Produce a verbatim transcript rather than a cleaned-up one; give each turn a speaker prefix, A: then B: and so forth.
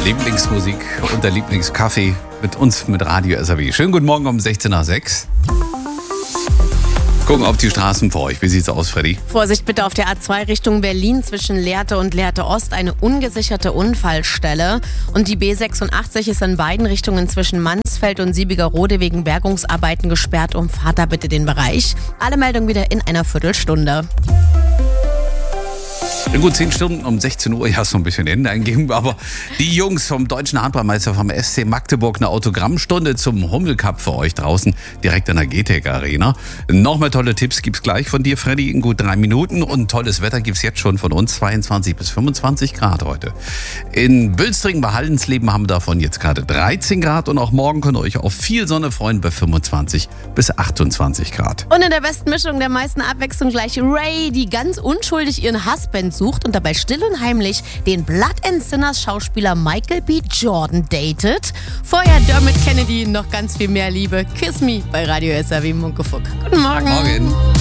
A: Lieblingsmusik und der Lieblingskaffee mit uns, mit Radio S R W. Schönen guten Morgen um sechzehn nach sechs. Gucken auf die Straßen vor euch. Wie sieht's aus, Freddy?
B: Vorsicht bitte auf der A zwei Richtung Berlin zwischen Lehrte und Lehrte Ost. Eine ungesicherte Unfallstelle. Und die B sechsundachtzig ist in beiden Richtungen zwischen Mansfeld und Siebigerode wegen Bergungsarbeiten gesperrt. Umfahrt da bitte den Bereich. Alle Meldungen wieder in einer Viertelstunde.
A: In gut zehn Stunden um sechzehn Uhr, ja, so ein bisschen Ende eingeben, aber die Jungs vom Deutschen Handballmeister vom S C Magdeburg, eine Autogrammstunde zum Hummel-Cup für euch draußen, direkt in der G T E C Arena. Noch mehr tolle Tipps gibt's gleich von dir, Freddy, in gut drei Minuten und tolles Wetter gibt's jetzt schon von uns, zweiundzwanzig bis fünfundzwanzig Grad heute. In Bülstringen bei Hallensleben haben wir davon jetzt gerade dreizehn Grad und auch morgen könnt ihr euch auf viel Sonne freuen bei fünfundzwanzig bis achtundzwanzig Grad.
B: Und in der besten Mischung der meisten Abwechslung gleich Ray, die ganz unschuldig ihren Husband sucht und dabei still und heimlich den Blood and Sinners Schauspieler Michael B. Jordan datet. Vorher Dermot Kennedy, noch ganz viel mehr Liebe. Kiss Me bei Radio S R W Muckefuck. Guten Morgen.
A: Morgen.